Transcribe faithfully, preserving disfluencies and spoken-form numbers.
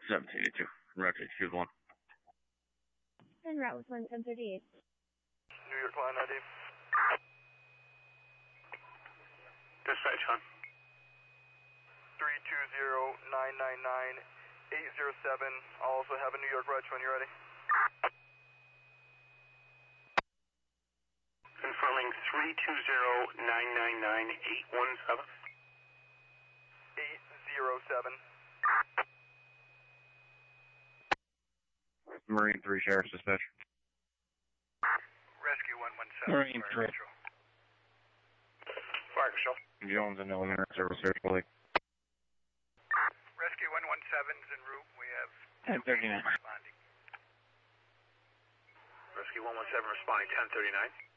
seventeen eighty-two. Roger, excuse one. En route with one ten thirty-eight. New York line I D. Dispatch on. three two zero nine nine nine eight zero seven. I'll also have a New York reg when you're ready. Confirming three two zero nine nine nine eight one seven. eight zero seven. Marine three, Sheriff's Dispatch. Rescue one one seven. Marine three. Fire control. Jones and Elevator Service Search Lake. Rescue one one seven's en route. We have ten thirty-nine. responding. Rescue one one seven responding ten thirty-nine.